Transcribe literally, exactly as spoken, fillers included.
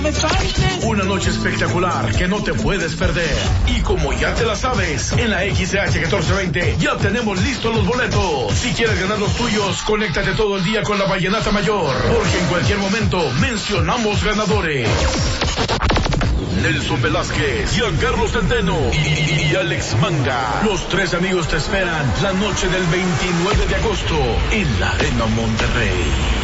comenzante. Una noche espectacular que no te puedes perder. Y como ya te la sabes, en la X H catorce veinte ya tenemos listos los boletos. Si quieres ganar los tuyos, conéctate todo el día con la Vallenata Mayor, porque en cualquier momento mencionamos ganadores. Nelson Velázquez, Giancarlo Centeno y, y Alex Manga. Los tres amigos te esperan la noche del veintinueve de agosto en la Arena Monterrey.